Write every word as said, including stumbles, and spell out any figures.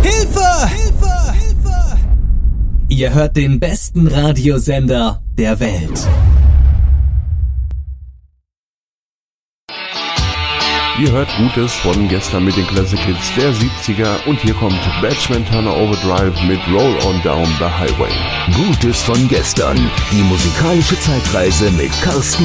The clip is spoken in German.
Hilfe! Hilfe! Hilfe! Ihr hört den besten Radiosender der Welt. Ihr hört Gutes von gestern mit den Classic Hits der siebziger und hier kommt Batchman Turner Overdrive mit Roll On Down the Highway. Gutes von gestern, die musikalische Zeitreise mit Carsten